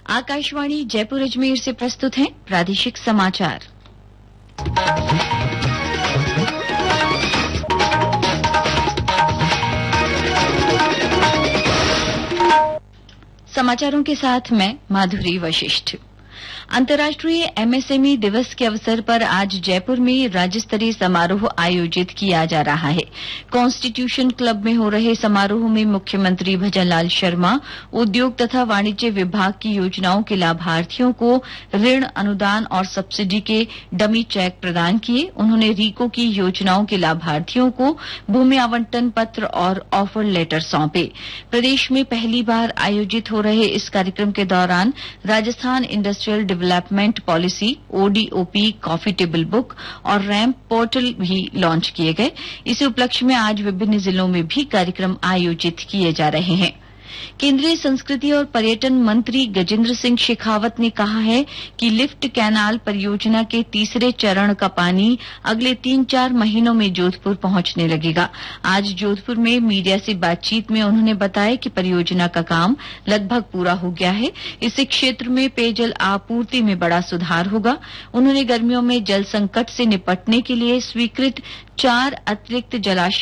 आकाशवाणी जयपुर अजमेर से प्रस्तुत हैं प्रादेशिक समाचार। समाचारों के साथ मैं माधुरी वशिष्ठ। अंतर्राष्ट्रीय एमएसएमई दिवस के अवसर पर आज जयपुर में राज्य स्तरीय समारोह आयोजित किया जा रहा है। कॉन्स्टिट्यूशन क्लब में हो रहे समारोह में मुख्यमंत्री भजनलाल शर्मा उद्योग तथा वाणिज्य विभाग की योजनाओं के लाभार्थियों को ऋण अनुदान और सब्सिडी के डमी चेक प्रदान किए। उन्होंने रीको की योजनाओं के लाभार्थियों को भूमि आवंटन पत्र और ऑफर लेटर सौंपे। प्रदेश में पहली बार आयोजित हो रहे इस कार्यक्रम के दौरान Rajasthan industrial development policy, ODOP, coffee table book और रैंप पोर्टल भी लॉन्च किए गए। इसी उपलक्ष्य में आज विभिन्न जिलों में भी कार्यक्रम आयोजित किए जा रहे हैं। केंद्रीय संस्कृति और पर्यटन मंत्री गजेंद्र सिंह शेखावत ने कहा है कि लिफ्ट कैनाल परियोजना के तीसरे चरण का पानी अगले 3-4 महीनों में जोधपुर पहुंचने लगेगा। आज जोधपुर में मीडिया से बातचीत में उन्होंने बताया कि परियोजना का काम लगभग पूरा हो गया है। इससे क्षेत्र में पेयजल आपूर्ति में बड़ा सुधार होगा। उन्होंने गर्मियों में जल संकट से निपटने के लिए स्वीकृत 4 अतिरिक्त जलाशय